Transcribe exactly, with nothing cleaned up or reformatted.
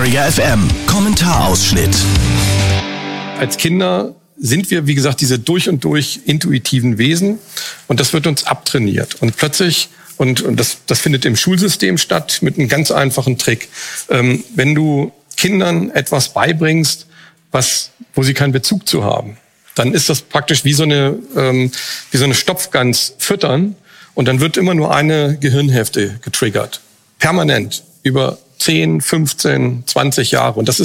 Träger F M. Kommentarausschnitt. Als Kinder sind wir, wie gesagt, diese durch und durch intuitiven Wesen und das wird uns abtrainiert. Und plötzlich, und, und das, das findet im Schulsystem statt, mit einem ganz einfachen Trick. Ähm, wenn du Kindern etwas beibringst, was, wo sie keinen Bezug zu haben, dann ist das praktisch wie so eine, ähm, wie so eine Stopfgans füttern und dann wird immer nur eine Gehirnhälfte getriggert. Permanent. Über zehn, fünfzehn, zwanzig Jahre. Und das ist